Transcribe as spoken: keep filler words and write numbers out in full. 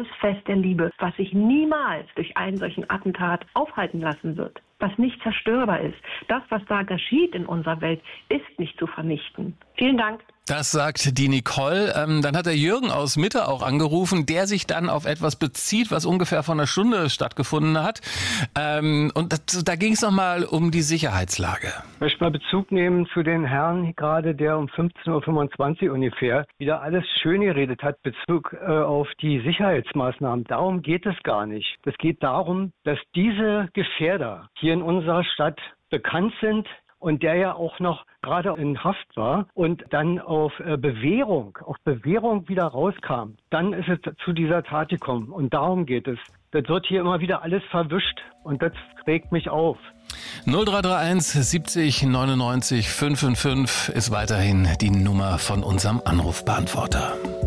großes Fest der Liebe, was sich niemals durch einen solchen Attentat aufhalten lassen wird, was nicht zerstörbar ist. Das, was da geschieht in unserer Welt, ist nicht zu vernichten. Vielen Dank. Das sagt die Nicole. Ähm, dann hat der Jürgen aus Mitte auch angerufen, der sich dann auf etwas bezieht, was ungefähr vor einer Stunde stattgefunden hat. Ähm, und das, da ging es nochmal um die Sicherheitslage. Ich möchte mal Bezug nehmen zu den Herrn gerade, der um fünfzehn Uhr fünfundzwanzig ungefähr wieder alles schön geredet hat, Bezug äh, auf die Sicherheitsmaßnahmen. Darum geht es gar nicht. Es geht darum, dass diese Gefährder hier in unserer Stadt bekannt sind, und der ja auch noch gerade in Haft war und dann auf äh, Bewährung, auf Bewährung wieder rauskam. Dann ist es zu dieser Tat gekommen und darum geht es. Das wird hier immer wieder alles verwischt und das regt mich auf. null drei drei eins siebzig neunundneunzig fünfundfünfzig ist weiterhin die Nummer von unserem Anrufbeantworter.